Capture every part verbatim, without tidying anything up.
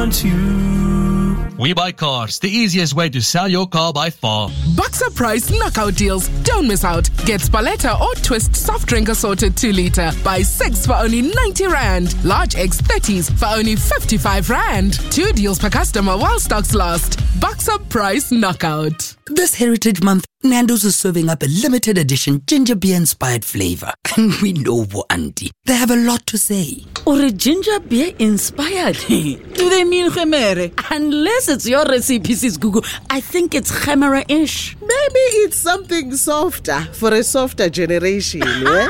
want you. We Buy Cars, the easiest way to sell your car by far. Boxer Price knockout deals. Don't miss out. Get Spaletta or Twist soft drink assorted two litre. Buy six for only ninety rand. Large X thirties for only fifty-five rand. Two deals per customer while stocks last. Boxer Price knockout. This Heritage Month, Nando's is serving up a limited edition ginger beer inspired flavor. And we know for auntie, they have a lot to say. Or a ginger beer inspired? Do they mean gemere? Unless it's your recipe, Sis Gugu, I think it's gemere-ish. Maybe it's something softer for a softer generation, yeah?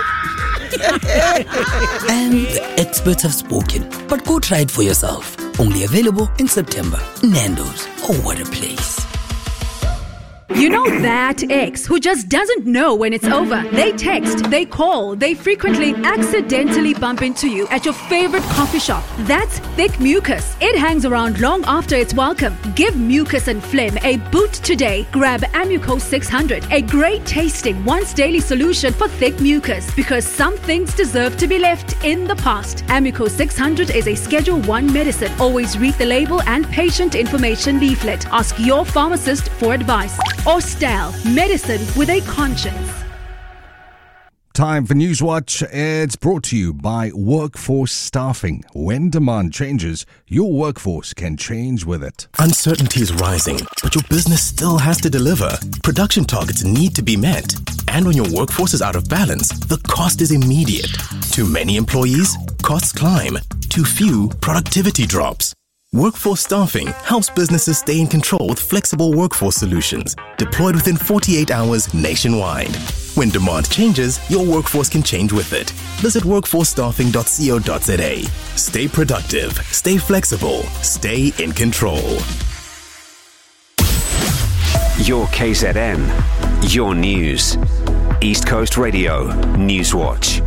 And the experts have spoken, but go try it for yourself. Only available in September. Nando's. Oh, what a place. You know that ex who just doesn't know when it's over. They text, they call, they frequently accidentally bump into you at your favorite coffee shop. That's thick mucus. It hangs around long after it's welcome. Give mucus and phlegm a boot today. Grab Amuco six hundred, a great tasting once daily solution for thick mucus, because some things deserve to be left in the past. Amuco six hundred is a Schedule one medicine. Always read the label and patient information leaflet. Ask your pharmacist for advice. Or Stal, medicine with a conscience. Time for Newswatch. It's brought to you by Workforce Staffing. When demand changes, your workforce can change with it. Uncertainty is rising, but your business still has to deliver. Production targets need to be met. And when your workforce is out of balance, the cost is immediate. Too many employees? Costs climb. Too few? Productivity drops. Workforce Staffing helps businesses stay in control with flexible workforce solutions deployed within forty-eight hours nationwide. When demand changes, your workforce can change with it. Visit workforce staffing dot co dot za. Stay productive, stay flexible, stay in control. Your K Z N, your news. East Coast Radio, Newswatch.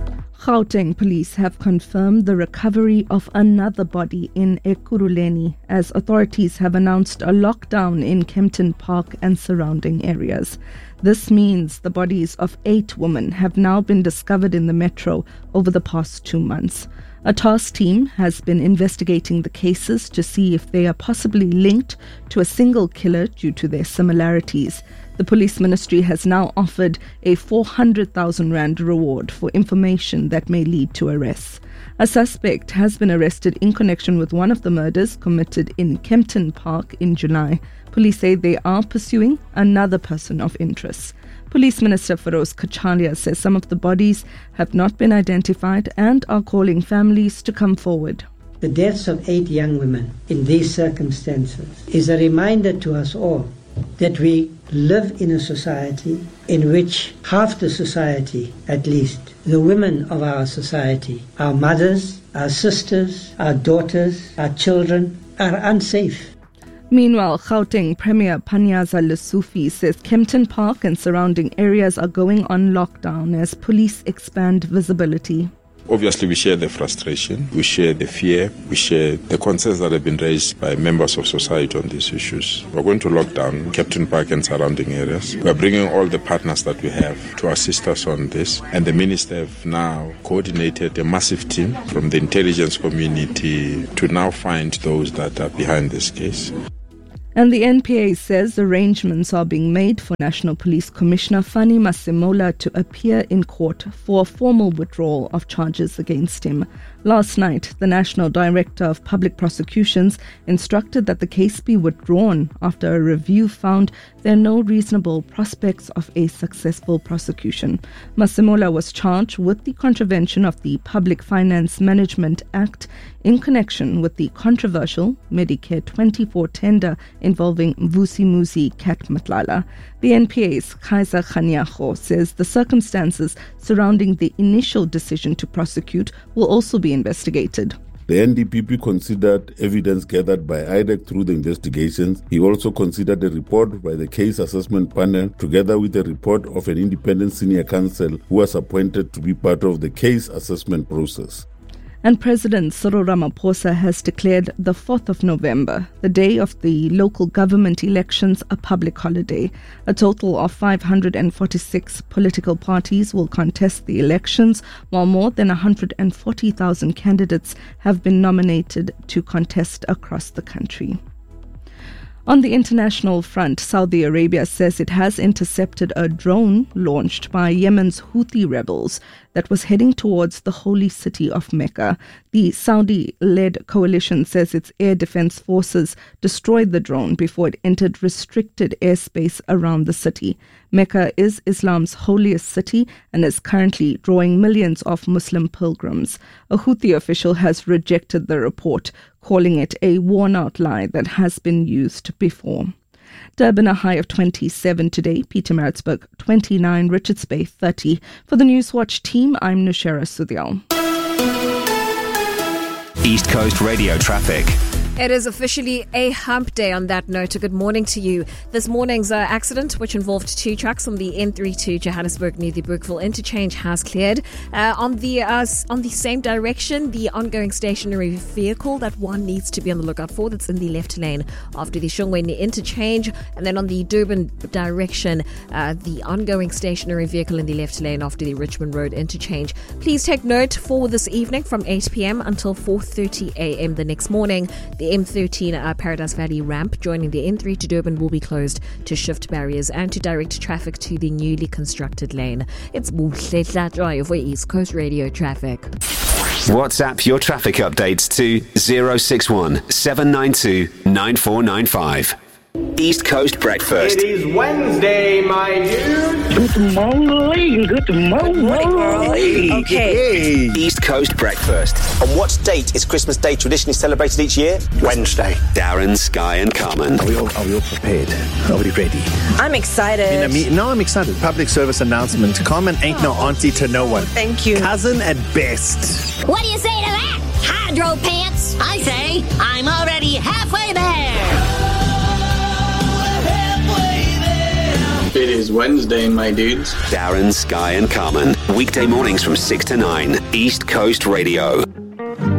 Gauteng police have confirmed the recovery of another body in Ekurhuleni as authorities have announced a lockdown in Kempton Park and surrounding areas. This means the bodies of eight women have now been discovered in the metro over the past two months. A task team has been investigating the cases to see if they are possibly linked to a single killer due to their similarities. The police ministry has now offered a four hundred thousand rand reward for information that may lead to arrests. A suspect has been arrested in connection with one of the murders committed in Kempton Park in July. Police say they are pursuing another person of interest. Police Minister Feroz Kachalia says some of the bodies have not been identified and are calling families to come forward. The deaths of eight young women in these circumstances is a reminder to us all that we live in a society in which half the society, at least, the women of our society, our mothers, our sisters, our daughters, our children, are unsafe. Meanwhile, Gauteng Premier Panyaza Lesufi says Kempton Park and surrounding areas are going on lockdown as police expand visibility. Obviously, we share the frustration, we share the fear, we share the concerns that have been raised by members of society on these issues. We're going to lock down Kempton Park and surrounding areas. We're bringing all the partners that we have to assist us on this. And the minister have now coordinated a massive team from the intelligence community to now find those that are behind this case. And the N P A says arrangements are being made for National Police Commissioner Fani Masemola to appear in court for a formal withdrawal of charges against him. Last night, the National Director of Public Prosecutions instructed that the case be withdrawn after a review found there are no reasonable prospects of a successful prosecution. Masemola was charged with the contravention of the Public Finance Management Act in connection with the controversial Medicare twenty-four tender involving Vusi Musi Kat Matlala. The N P A's Kaiser Khanyago says the circumstances surrounding the initial decision to prosecute will also be investigated. The N D P P considered evidence gathered by I D E C through the investigations. He also considered a report by the case assessment panel together with a report of an independent senior counsel who was appointed to be part of the case assessment process. And President Cyril Ramaphosa has declared the fourth of November, the day of the local government elections, a public holiday. A total of five hundred forty-six political parties will contest the elections, while more than one hundred forty thousand candidates have been nominated to contest across the country. On the international front, Saudi Arabia says it has intercepted a drone launched by Yemen's Houthi rebels that was heading towards the holy city of Mecca. The Saudi-led coalition says its air defense forces destroyed the drone before it entered restricted airspace around the city. Mecca is Islam's holiest city and is currently drawing millions of Muslim pilgrims. A Houthi official has rejected the report, calling it a worn-out lie that has been used before. Durban a high of twenty-seven today, Pietermaritzburg twenty-nine, Richards Bay thirty. For the Newswatch team, I'm Nushera Sudhyal. East Coast Radio traffic. It is officially a hump day on that note. A good morning to you. This morning's uh, accident, which involved two trucks on the N three to Johannesburg near the Brookville interchange, has cleared. Uh, on the uh, on the same direction, the ongoing stationary vehicle that one needs to be on the lookout for, that's in the left lane after the Shongweni interchange. And then on the Durban direction, uh, the ongoing stationary vehicle in the left lane after the Richmond Road interchange. Please take note for this evening from eight p.m. until four thirty a.m. the next morning. The M thirteen uh, Paradise Valley ramp joining the N three to Durban will be closed to shift barriers and to direct traffic to the newly constructed lane. It's Buhle Drive for East Coast Radio traffic. WhatsApp your traffic updates to zero six one seven nine two nine four nine five. East Coast Breakfast. It is Wednesday, my dude. Good morning. Good morning. Okay. East Coast Breakfast. On what date is Christmas Day traditionally celebrated each year? Wednesday. Darren, Sky and Carmen. Are we all, are we all prepared? Are we ready? I'm excited. In a me- no, I'm excited. Public service announcement. Carmen ain't no auntie to no one. Thank you. Cousin at best. What do you say to that? Hydro pants. I say I'm already halfway there. It is Wednesday, my dudes. Darren, Sky and Carmen. Weekday mornings from six to nine. East Coast Radio.